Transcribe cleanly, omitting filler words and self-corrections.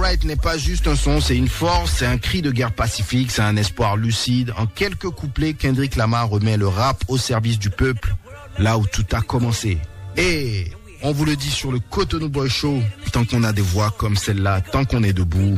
Light n'est pas juste un son, c'est une force, c'est un cri de guerre pacifique, c'est un espoir lucide. En quelques couplets, Kendrick Lamar remet le rap au service du peuple, là où tout a commencé. Et on vous le dit sur le Cotonou Boy Show, tant qu'on a des voix comme celle-là, tant qu'on est debout,